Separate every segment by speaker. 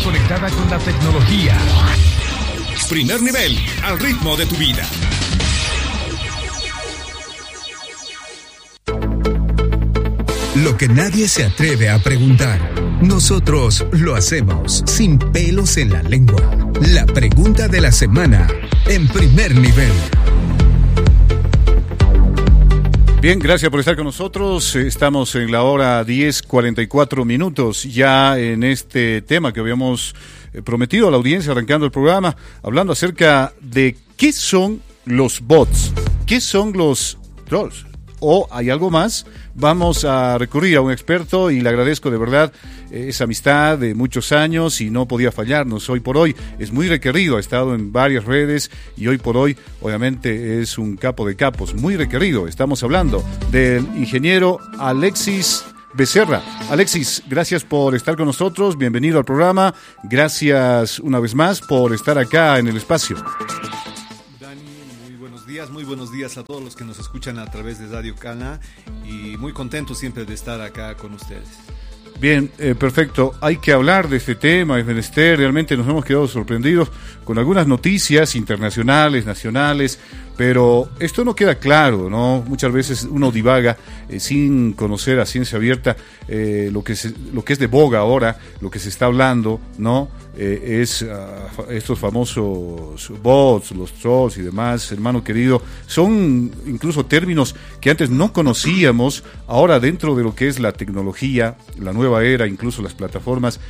Speaker 1: conectada con la tecnología.
Speaker 2: Primer nivel, al ritmo de tu vida.
Speaker 3: Lo que nadie se atreve a preguntar, nosotros lo hacemos sin pelos en la lengua. La pregunta de la semana en Primer Nivel.
Speaker 4: Bien, gracias por estar con nosotros. Estamos en la hora 10:44, ya en este tema que habíamos prometido a la audiencia arrancando el programa, hablando acerca de qué son los bots, qué son los trolls, o hay algo más. Vamos a recurrir a un experto y le agradezco de verdad esa amistad de muchos años y no podía fallarnos. Hoy por hoy es muy requerido, ha estado en varias redes y hoy por hoy obviamente es un capo de capos, muy requerido. Estamos hablando del ingeniero Alexis Becerra. Alexis, gracias por estar con nosotros, bienvenido al programa, gracias una vez más por estar acá en el espacio.
Speaker 5: Muy buenos días a todos los que nos escuchan a través de Radio Cana y muy contento siempre de estar acá con ustedes.
Speaker 4: Bien, perfecto. Hay que hablar de este tema, es menester. Realmente nos hemos quedado sorprendidos con algunas noticias internacionales, nacionales, pero esto no queda claro, ¿no? Muchas veces uno divaga sin conocer a ciencia abierta lo que es de boga ahora, lo que se está hablando, ¿no? Es estos famosos bots, los trolls y demás, hermano querido, son incluso términos que antes no conocíamos. Ahora dentro de lo que es la tecnología, la nueva era, incluso las plataformas,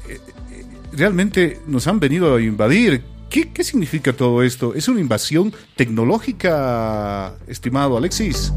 Speaker 4: realmente nos han venido a invadir. ¿Qué significa todo esto? ¿Es una invasión tecnológica, estimado Alexis?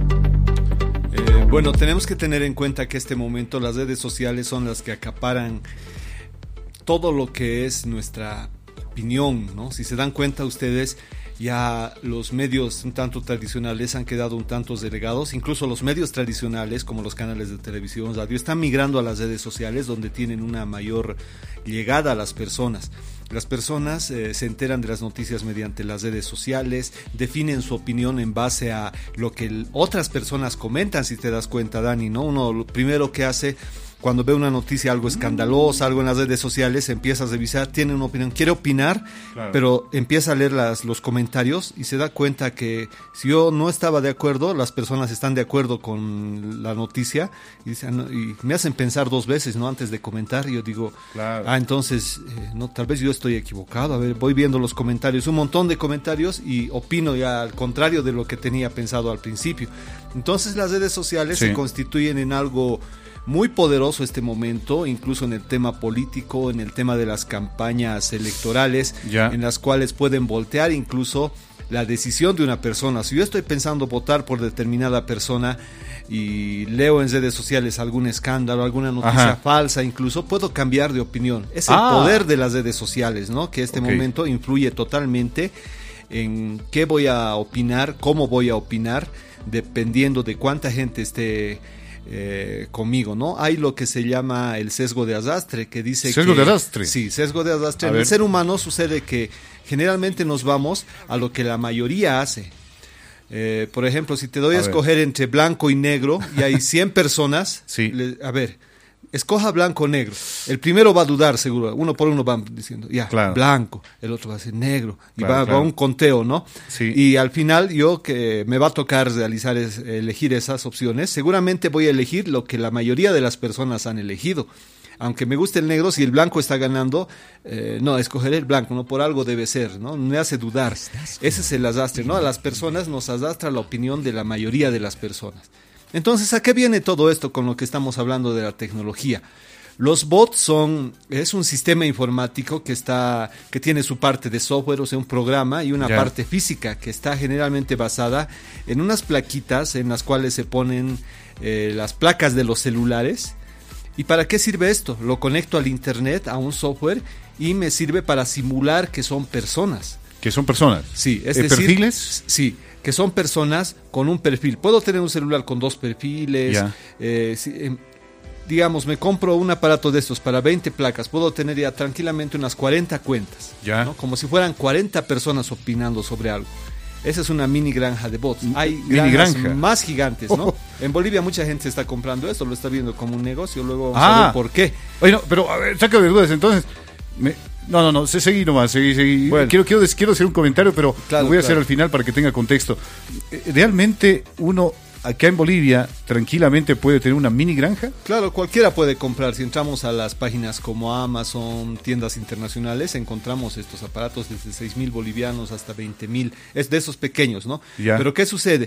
Speaker 5: Bueno, tenemos que tener en cuenta que en este momento las redes sociales son las que acaparan todo lo que es nuestra opinión, ¿no? Si se dan cuenta ustedes, ya los medios un tanto tradicionales han quedado un tanto relegados, incluso los medios tradicionales como los canales de televisión, radio, están migrando a las redes sociales donde tienen una mayor llegada a las personas. Las personas se enteran de las noticias mediante las redes sociales, definen su opinión en base a lo que otras personas comentan, si te das cuenta, Dani, ¿no? Uno lo primero que hace cuando ve una noticia, algo escandalosa, algo en las redes sociales, empieza a revisar, tiene una opinión, quiere opinar, claro, pero empieza a leer los comentarios y se da cuenta que si yo no estaba de acuerdo, las personas están de acuerdo con la noticia y me hacen pensar dos veces, ¿no? Antes de comentar. Y yo digo, claro, entonces, no, tal vez yo estoy equivocado. A ver, voy viendo los comentarios, un montón de comentarios, y opino ya al contrario de lo que tenía pensado al principio. Entonces las redes sociales se constituyen en algo muy poderoso este momento, incluso en el tema político, en el tema de las campañas electorales, en las cuales pueden voltear incluso la decisión de una persona. Si yo estoy pensando votar por determinada persona y leo en redes sociales algún escándalo, alguna noticia falsa, incluso puedo cambiar de opinión. Es el poder de las redes sociales, ¿no? Que este momento influye totalmente en qué voy a opinar, cómo voy a opinar, dependiendo de cuánta gente esté conmigo, ¿no? Hay lo que se llama el sesgo de arrastre, que dice
Speaker 4: ¿Sesgo de arrastre?
Speaker 5: Sí, sesgo de arrastre. En el ser humano sucede que generalmente nos vamos a lo que la mayoría hace. Por ejemplo, si te doy a escoger entre blanco y negro y hay 100 personas, escoja blanco o negro. El primero va a dudar seguro, uno por uno van diciendo, claro, blanco, el otro va a decir negro, y va un conteo, ¿no? Sí. Y al final yo, que me va a tocar elegir esas opciones, seguramente voy a elegir lo que la mayoría de las personas han elegido. Aunque me guste el negro, si el blanco está ganando, no, escogeré el blanco, no, por algo debe ser, ¿no? Me hace dudar. Ese es el arrastre, ¿no? A las personas nos arrastra la opinión de la mayoría de las personas. Entonces, ¿a qué viene todo esto con lo que estamos hablando de la tecnología? Los bots es un sistema informático que tiene su parte de software, o sea, un programa, y una parte física que está generalmente basada en unas plaquitas en las cuales se ponen las placas de los celulares. ¿Y para qué sirve esto? Lo conecto al internet, a un software, y me sirve para simular que son personas.
Speaker 4: ¿Que son personas?
Speaker 5: Sí, es decir,
Speaker 4: ¿perfiles?
Speaker 5: Sí, que son personas con un perfil. Puedo tener un celular con 2 perfiles. Digamos, me compro un aparato de estos para 20 placas. Puedo tener ya tranquilamente unas 40 cuentas, ¿no? Como si fueran 40 personas opinando sobre algo. Esa es una mini granja de bots. Hay granjas más gigantes, ¿no? En Bolivia mucha gente está comprando esto, lo está viendo como un negocio, luego vamos a ver por qué.
Speaker 4: Oye, no, pero a ver, saca de dudas, entonces, No, seguí nomás, seguí.
Speaker 5: Bueno.
Speaker 4: Quiero hacer un comentario, pero
Speaker 5: Claro,
Speaker 4: lo voy a hacer
Speaker 5: claro.
Speaker 4: al final para que tenga contexto. Realmente uno acá en Bolivia tranquilamente puede tener una mini granja.
Speaker 5: Claro, cualquiera puede comprar. Si entramos a las páginas como Amazon, tiendas internacionales, encontramos estos aparatos desde 6.000 bolivianos hasta 20.000. Es de esos pequeños, ¿no?
Speaker 4: Ya.
Speaker 5: Pero ¿qué sucede?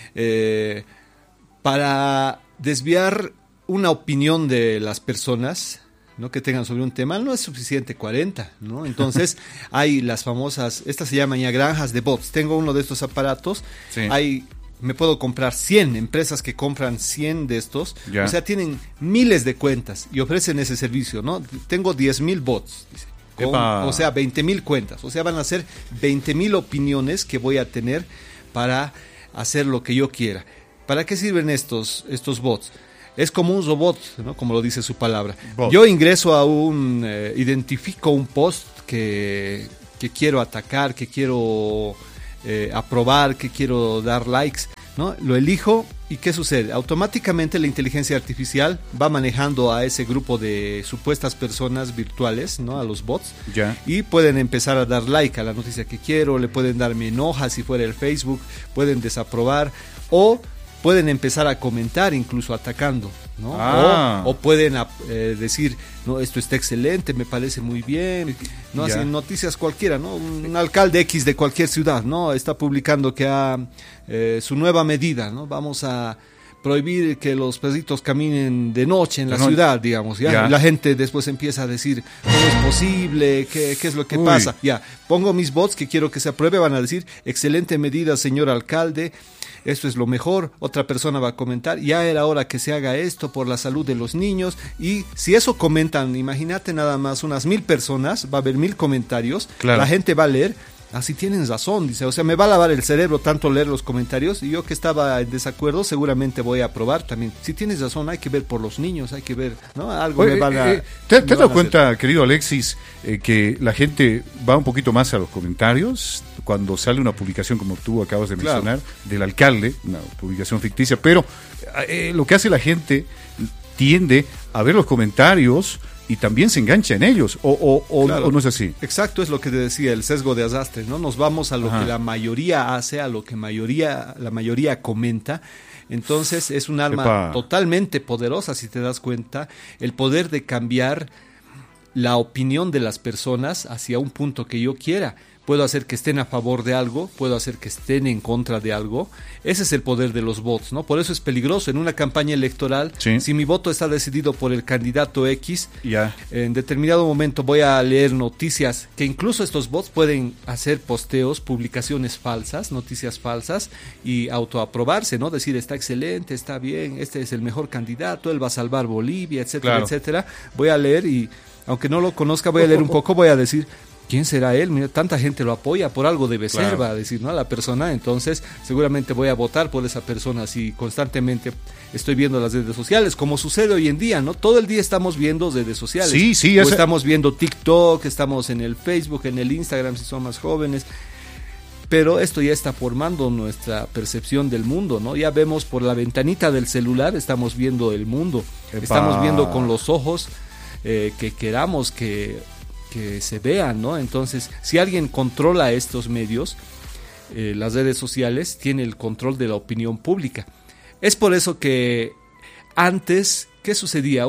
Speaker 5: Para desviar una opinión de las personas, ¿no?, que tengan sobre un tema, no es suficiente 40, ¿no? Entonces hay las famosas, estas se llaman ya granjas de bots. Tengo uno de estos aparatos,
Speaker 4: Sí.
Speaker 5: me puedo comprar 100 empresas que compran 100 de estos,
Speaker 4: Ya.
Speaker 5: o sea, tienen miles de cuentas y ofrecen ese servicio, ¿no? Tengo 10.000 bots, dice,
Speaker 4: Epa.
Speaker 5: o sea, 20.000 cuentas, o sea, van a ser 20.000 opiniones que voy a tener para hacer lo que yo quiera. ¿Para qué sirven estos bots? Es como un robot, ¿no?, como lo dice su palabra.
Speaker 4: Bot.
Speaker 5: Yo ingreso a identifico un post que quiero atacar, que quiero aprobar, que quiero dar likes, ¿no? Lo elijo y ¿qué sucede? Automáticamente la inteligencia artificial va manejando a ese grupo de supuestas personas virtuales, ¿no?, a los bots,
Speaker 4: Ya.
Speaker 5: y pueden empezar a dar like a la noticia que quiero, le pueden dar me enoja si fuera el Facebook, pueden desaprobar o pueden empezar a comentar incluso atacando, ¿no?
Speaker 4: Ah.
Speaker 5: O pueden decir, no, esto está excelente, me parece muy bien, no,
Speaker 4: Ya.
Speaker 5: así noticias cualquiera, ¿no? Un alcalde X de cualquier ciudad, ¿no?, está publicando que su nueva medida, ¿no? Vamos a prohibir que los perritos caminen de noche en la ciudad, digamos, ¿ya?
Speaker 4: Ya.
Speaker 5: Y la gente después empieza a decir, ¿cómo es posible? ¿Qué es lo que
Speaker 4: Uy.
Speaker 5: pasa? Ya, pongo mis bots que quiero que se apruebe, van a decir, excelente medida, señor alcalde, esto es lo mejor. Otra persona va a comentar, ya era hora que se haga esto por la salud de los niños. Y si eso comentan, imagínate nada más unas 1.000 personas, va a haber 1.000 comentarios,
Speaker 4: Claro.
Speaker 5: la gente va a leer, así tienen razón, dice, o sea, me va a lavar el cerebro tanto leer los comentarios, y yo que estaba en desacuerdo seguramente voy a aprobar también. Si tienes razón, hay que ver por los niños, hay que ver, ¿no? Algo
Speaker 4: Oye,
Speaker 5: me van a...
Speaker 4: ¿te
Speaker 5: me
Speaker 4: has
Speaker 5: van a
Speaker 4: dado
Speaker 5: hacer.
Speaker 4: cuenta, querido Alexis, que la gente va un poquito más a los comentarios cuando sale una publicación como tú acabas de
Speaker 5: Claro.
Speaker 4: mencionar, del alcalde, una publicación ficticia, pero lo que hace la gente tiende a ver los comentarios y también se engancha en ellos,
Speaker 5: Claro.
Speaker 4: o no es así?
Speaker 5: Exacto, es lo que te decía, el sesgo de arrastre, ¿no? Nos vamos a lo
Speaker 4: Ajá.
Speaker 5: que la mayoría hace, a lo que la mayoría comenta. Entonces es un arma
Speaker 4: Epa.
Speaker 5: totalmente poderosa, si te das cuenta, el poder de cambiar la opinión de las personas hacia un punto que yo quiera. Puedo hacer que estén a favor de algo, puedo hacer que estén en contra de algo. Ese es el poder de los bots, ¿no? Por eso es peligroso en una campaña electoral.
Speaker 4: Sí.
Speaker 5: Si mi voto está decidido por el candidato X,
Speaker 4: Ya.
Speaker 5: en determinado momento voy a leer noticias, que incluso estos bots pueden hacer posteos, publicaciones falsas, noticias falsas, y autoaprobarse, ¿no? Decir, está excelente, está bien, este es el mejor candidato, él va a salvar Bolivia, etcétera,
Speaker 4: Claro.
Speaker 5: etcétera. Voy a leer y, aunque no lo conozca, voy a leer un poco, voy a decir, ¿quién será él? Mira, tanta gente lo apoya, por algo debe
Speaker 4: Claro.
Speaker 5: ser, va a decir, ¿no?, la persona. Entonces, seguramente voy a votar por esa persona si constantemente estoy viendo las redes sociales, como sucede hoy en día, ¿no? Todo el día estamos viendo redes sociales.
Speaker 4: Sí,
Speaker 5: O
Speaker 4: esa-
Speaker 5: estamos viendo TikTok, estamos en el Facebook, en el Instagram, si son más jóvenes. Pero esto ya está formando nuestra percepción del mundo, ¿no? Ya vemos por la ventanita del celular, estamos viendo el mundo.
Speaker 4: Epa.
Speaker 5: Estamos viendo con los ojos que queramos que se vean, ¿no? Entonces, si alguien controla estos medios, las redes sociales, tiene el control de la opinión pública. Es por eso que antes, ¿qué sucedía?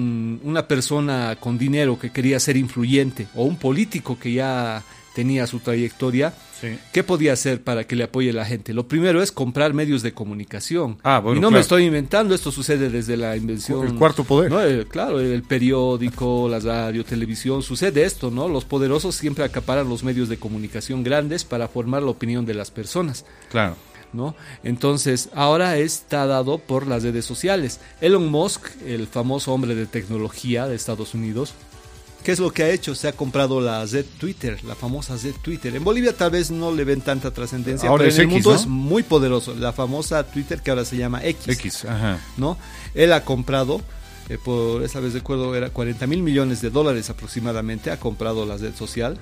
Speaker 5: Una persona con dinero que quería ser influyente, o un político que ya tenía su trayectoria,
Speaker 4: Sí.
Speaker 5: ¿qué podía hacer para que le apoye la gente? Lo primero es comprar medios de comunicación.
Speaker 4: Ah, bueno,
Speaker 5: y no
Speaker 4: claro.
Speaker 5: me estoy inventando, esto sucede desde la invención...
Speaker 4: El cuarto poder.
Speaker 5: ¿no? Claro, el periódico, la radio, televisión, sucede esto, ¿no? Los poderosos siempre acaparan los medios de comunicación grandes para formar la opinión de las personas,
Speaker 4: Claro.
Speaker 5: ¿no? Entonces, ahora está dado por las redes sociales. Elon Musk, el famoso hombre de tecnología de Estados Unidos, ¿qué es lo que ha hecho? Se ha comprado la red Twitter, la famosa red Twitter. En Bolivia tal vez no le ven tanta trascendencia,
Speaker 4: Ahora
Speaker 5: pero
Speaker 4: es
Speaker 5: en el
Speaker 4: X,
Speaker 5: mundo
Speaker 4: ¿no?
Speaker 5: es muy poderoso. La famosa Twitter, que ahora se llama
Speaker 4: X, ajá.
Speaker 5: ¿no? Él ha comprado, por esa vez recuerdo, era $40.000 millones aproximadamente, ha comprado la red social.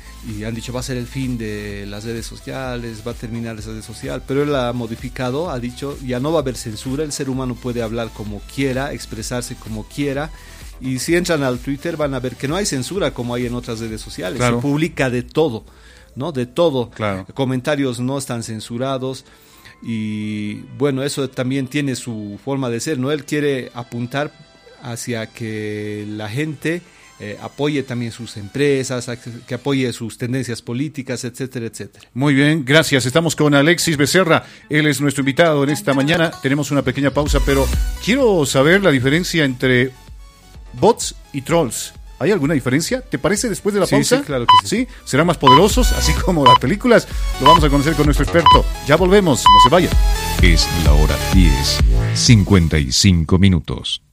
Speaker 5: Y han dicho, va a ser el fin de las redes sociales, va a terminar esa red social, pero él la ha modificado, ha dicho, ya no va a haber censura, el ser humano puede hablar como quiera, expresarse como quiera, Y si entran al Twitter van a ver que no hay censura como hay en otras redes sociales.
Speaker 4: Claro.
Speaker 5: Se publica de todo, ¿no? De todo.
Speaker 4: Claro.
Speaker 5: Comentarios no están censurados. Y bueno, eso también tiene su forma de ser, ¿no? Él quiere apuntar hacia que la gente apoye también sus empresas, que apoye sus tendencias políticas, etcétera, etcétera.
Speaker 4: Muy bien, gracias. Estamos con Alexis Becerra. Él es nuestro invitado en esta mañana. Tenemos una pequeña pausa, pero quiero saber la diferencia entre bots y trolls. ¿Hay alguna diferencia? ¿Te parece después de la pausa?
Speaker 5: Sí, claro que sí.
Speaker 4: ¿Sí? ¿Serán más poderosos, así como las películas? Lo vamos a conocer con nuestro experto. Ya volvemos, no se vayan.
Speaker 3: Es la hora 10:55.